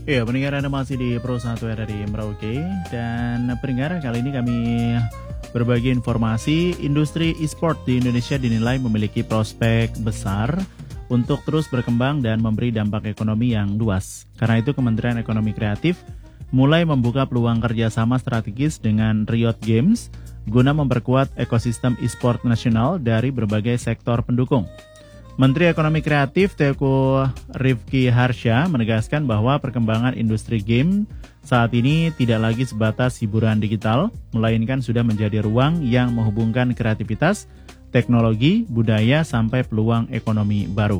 Ya, pendengar Anda masih di Pro 1 RRI Merauke. Dan pendengar, kali ini kami berbagi informasi industri e-sport di Indonesia dinilai memiliki prospek besar untuk terus berkembang dan memberi dampak ekonomi yang luas. Karena itu Kementerian Ekonomi Kreatif mulai membuka peluang kerjasama strategis dengan Riot Games guna memperkuat ekosistem e-sport nasional dari berbagai sektor pendukung. Menteri Ekonomi Kreatif Teuku Rifki Harsha menegaskan bahwa perkembangan industri game saat ini tidak lagi sebatas hiburan digital, melainkan sudah menjadi ruang yang menghubungkan kreativitas, teknologi, budaya, sampai peluang ekonomi baru.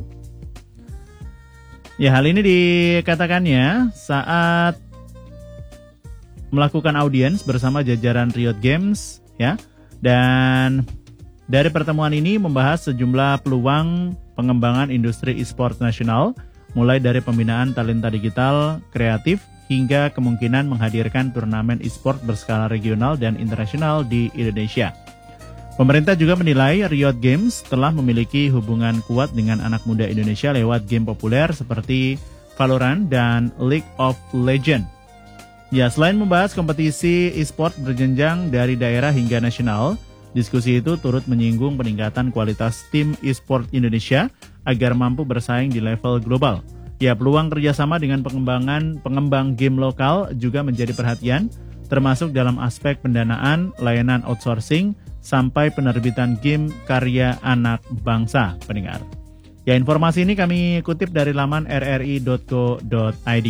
Ya, hal ini dikatakannya saat melakukan audiens bersama jajaran Riot Games, ya, dan dari pertemuan ini membahas sejumlah peluang pengembangan industri e-sport nasional, mulai dari pembinaan talenta digital, kreatif, hingga kemungkinan menghadirkan turnamen e-sport berskala regional dan internasional di Indonesia. Pemerintah juga menilai Riot Games telah memiliki hubungan kuat dengan anak muda Indonesia lewat game populer seperti Valorant dan League of Legends. Ya, selain membahas kompetisi e-sport berjenjang dari daerah hingga nasional, diskusi itu turut menyinggung peningkatan kualitas tim e-sport Indonesia agar mampu bersaing di level global. Ya, peluang kerjasama dengan pengembang game lokal juga menjadi perhatian, termasuk dalam aspek pendanaan, layanan outsourcing, sampai penerbitan game karya anak bangsa, pendengar. Ya, informasi ini kami kutip dari laman rri.co.id.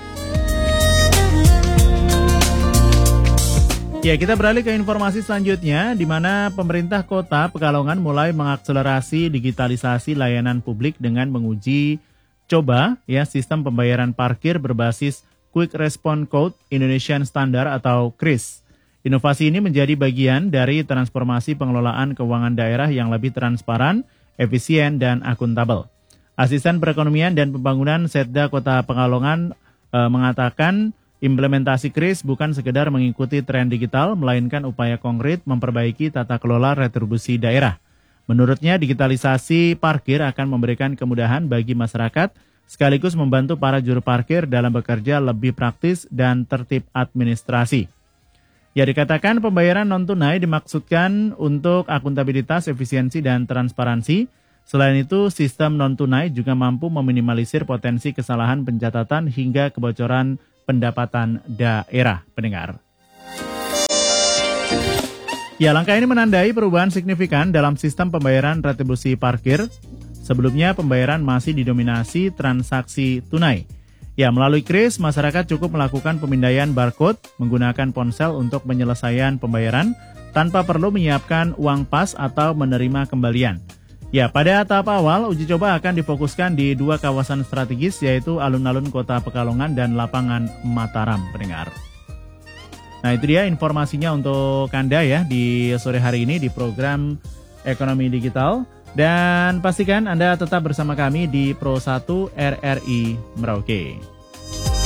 Ya, kita beralih ke informasi selanjutnya, di mana pemerintah Kota Pekalongan mulai mengakselerasi digitalisasi layanan publik dengan menguji coba ya sistem pembayaran parkir berbasis Quick Response Code Indonesian Standard atau KRIS. Inovasi ini menjadi bagian dari transformasi pengelolaan keuangan daerah yang lebih transparan, efisien, dan akuntabel. Asisten Perekonomian dan Pembangunan Setda Kota Pekalongan mengatakan, implementasi KRIS bukan sekedar mengikuti tren digital, melainkan upaya konkret memperbaiki tata kelola retribusi daerah. Menurutnya, digitalisasi parkir akan memberikan kemudahan bagi masyarakat, sekaligus membantu para juru parkir dalam bekerja lebih praktis dan tertib administrasi. Ya, dikatakan pembayaran non-tunai dimaksudkan untuk akuntabilitas, efisiensi, dan transparansi. Selain itu, sistem non-tunai juga mampu meminimalisir potensi kesalahan pencatatan hingga kebocoran pendapatan daerah, pendengar. Ya, langkah ini menandai perubahan signifikan dalam sistem pembayaran retribusi parkir. Sebelumnya pembayaran masih didominasi transaksi tunai. Ya, melalui KRIS, masyarakat cukup melakukan pemindaian barcode menggunakan ponsel untuk penyelesaian pembayaran tanpa perlu menyiapkan uang pas atau menerima kembalian. Ya, pada tahap awal, uji coba akan difokuskan di 2 kawasan strategis, yaitu alun-alun Kota Pekalongan dan Lapangan Mataram, pendengar. Nah, itu dia informasinya untuk Anda ya di sore hari ini di program Ekonomi Digital. Dan pastikan Anda tetap bersama kami di Pro 1 RRI Merauke.